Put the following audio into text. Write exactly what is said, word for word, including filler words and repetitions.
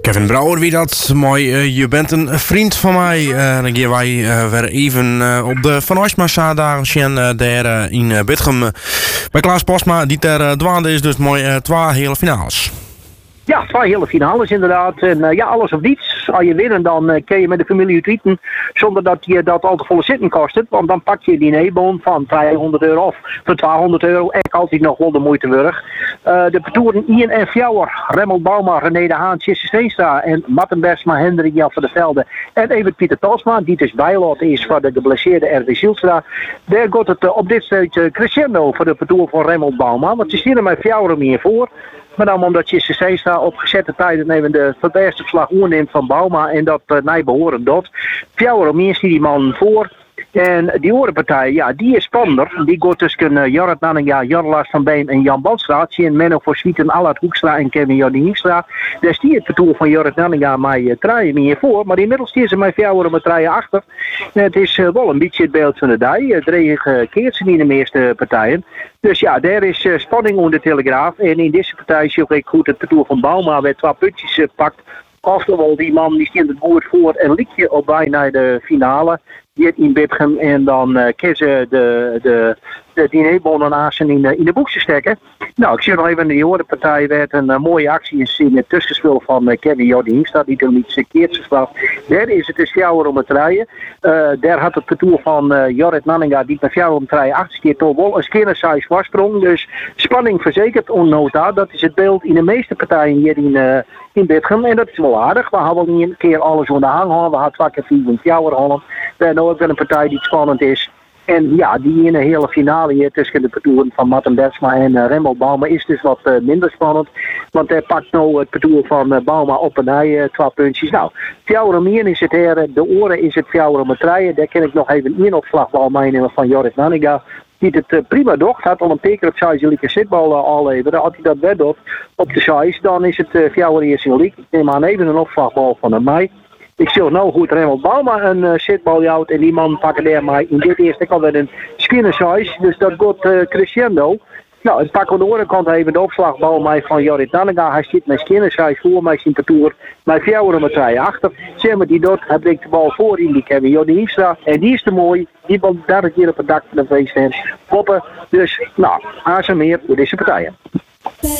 Kevin Brouwer, wie dat mooi. Uh, je bent een vriend van mij. Uh, dan gaan wij uh, weer even uh, op de Van Osma dagen uh, daar uh, in uh, Bitgem uh, bij Klaas Posma, die ter uh, dwaande is. Dus mooi uh, twee hele finales. Ja, twee hele finales inderdaad. En uh, ja, alles of niets. Als je wint, dan uh, kun je met de familie tweeten zonder dat je dat al te volle zitten kost. Want dan pak je een dinerbon van tweehonderd euro of voor tweehonderd euro. En altijd nog wel de moeite waard. Uh, de petoeren Ian en Fjouwer, Remmel Bauma, René de Haan, Jesse Steenstra en Martin Bersma, Hendrik Jan van der Velde en Evert Pieter Talsma, die dus bijlot is voor de geblesseerde R W Zielstra. Daar gaat het uh, op dit stuk uh, crescendo voor de petoer van Remmel Bauma. Want ze sturen mij Fjouwer meer voor. Maar dan omdat Jesse Steenstra op gezette tijden even de verderste slag oerneemt van Bauma en dat uh, mij behoren doet. Fjouwer om eerst die man voor. En die orenpartij, ja, die is spannender. Die gaat tussen uh, Jorrit Nanninga, Jan Lars van Been en Jan Balstra. En Menno voor Swieten, Allard Hoekstra en Kevin Jordi Hiemstra. Daar stiert het vertoer van Jorrit Nanninga mij uh, draaien meer voor. Maar inmiddels stiert ze mij Fjouwer met draaien achter. En het is uh, wel een beetje het beeld van de dag. Uh, Dreig uh, keert ze niet in de meeste partijen. Dus ja, daar is uh, spanning onder de Telegraaf. En in deze partij zie ik goed het vertoer van Bauma met twee puntjes uh, pakt. Oftewel, die man die stiert het goed voor en liep je op bijna de finale. Die in Bitgem en dan uh, kiezen de, de, de dinerbonnen naast in de, in de boekjes steken. Nou, ik zie nog even in de Jodenpartij werd een uh, mooie actie in het tussenspel van uh, Kevin Jordi Hiemstra, die toen niet keert geslacht. Daar is het dus Fjouwer om het rijden. Uh, daar had het vertoer van uh, Jorrit Nanninga, die met Fjouwer om het rijden achter keer toch wel een skinnersize voorsprong. Dus spanning verzekerd onnota. Dat is het beeld in de meeste partijen hier in, uh, in Bitgem. En dat is wel aardig. We hadden niet een keer alles onder de hang gehad. We hadden twee keer vier van Fjouwer gehad. We hebben ook wel een partij die spannend is. En ja, die in de hele finale hier tussen de partoeren van Martin Bersma en uh, Remmel Bauma is dus wat uh, minder spannend. Want hij pakt nou het partoer van uh, Bauma op en hij uh, twee puntjes. Nou, Fjouwer om hier is het her, de oren is het Fjouwer om het rijden. Daar ken ik nog even één opslagbal meenemen van Jorrit Nanninga. Die het uh, prima docht. Had al een teker op size lieke zitbal uh, al even. Als hij dat werd doet op de size, dan is het uh, Fjouwer eerst in liek. Ik neem aan even een opslagbal van uh, mij. Ik zie nou goed Remmel Bauma een uh, zitbal jouwt en die man pakken daar maar in dit eerste alweer een skinner size. Dus dat gaat uh, crescendo. Nou, het pakken aan de andere kant even de opslagbal mij van Jorrit Nanninga. Hij zit met skinner size voor mij zijn partoer. Mijn Fjouwer met twee achter. Zeg maar die doet, hij brengt de bal voor in die Kevin Jordi Hiemstra. En die is te mooi. Die bal derde keer op het dak van de feestfans. Poppen. Dus, nou, Hazen meer voor deze partijen.